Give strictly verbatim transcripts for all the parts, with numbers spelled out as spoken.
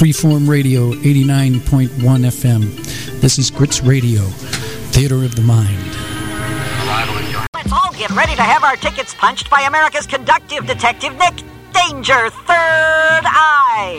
Freeform Radio, eighty-nine point one F M. This is Grits Radio, Theater of the Mind. Let's all get ready to have our tickets punched by America's conductive detective, Nick Danger, Third Eye.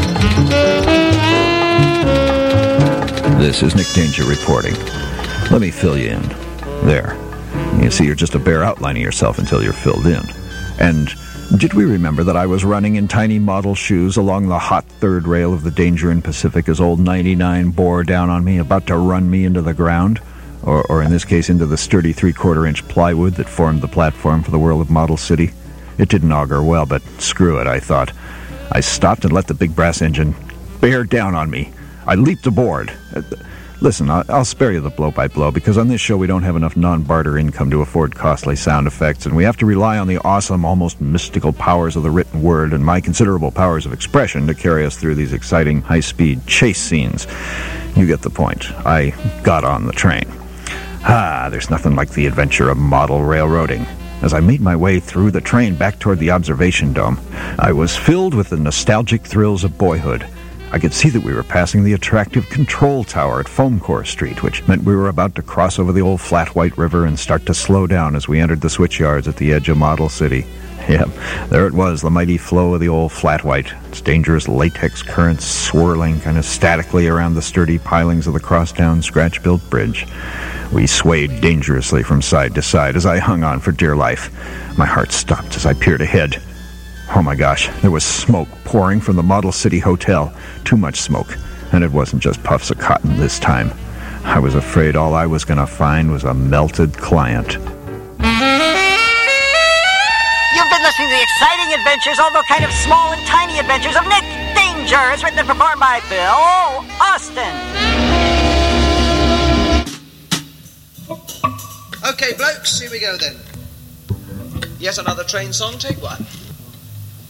This is Nick Danger reporting. Let me fill you in. There. You see, you're just a bare outline of yourself until you're filled in. And did we remember that I was running in tiny model shoes along the hot third rail of the Danger in Pacific as old ninety-nine bore down on me, about to run me into the ground? Or, or in this case, into the sturdy three-quarter-inch plywood that formed the platform for the world of Model City? It didn't augur well, but screw it, I thought. I stopped and let the big brass engine bear down on me. I leaped aboard. Uh, listen, I'll, I'll spare you the blow-by-blow, because on this show we don't have enough non-barter income to afford costly sound effects, and we have to rely on the awesome, almost mystical powers of the written word and my considerable powers of expression to carry us through these exciting, high-speed chase scenes. You get the point. I got on the train. Ah, there's nothing like the adventure of model railroading. As I made my way through the train back toward the observation dome, I was filled with the nostalgic thrills of boyhood. I could see that we were passing the attractive control tower at Foam Core Street, which meant we were about to cross over the old flat white river and start to slow down as we entered the switch yards at the edge of Model City. Yep, there it was, the mighty flow of the old flat white, its dangerous latex currents swirling kind of statically around the sturdy pilings of the crosstown scratch-built bridge. We swayed dangerously from side to side as I hung on for dear life. My heart stopped as I peered ahead. Oh my gosh, there was smoke pouring from the Model City Hotel. Too much smoke. And it wasn't just puffs of cotton this time. I was afraid all I was going to find was a melted client. You've been listening to the exciting adventures, although kind of small and tiny adventures of Nick Danger, as written and performed by Bill Austin. Okay, blokes, here we go then. Yet another train song, take one.